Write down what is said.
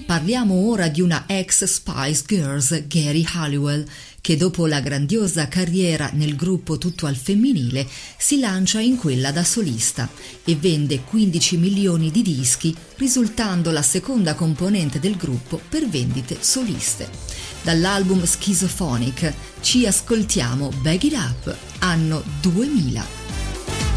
Parliamo ora di una ex Spice Girls, Geri Halliwell, che dopo la grandiosa carriera nel gruppo tutto al femminile si lancia in quella da solista e vende 15 milioni di dischi, risultando la seconda componente del gruppo per vendite soliste. Dall'album Schizophonic ci ascoltiamo Bag It Up, anno 2000.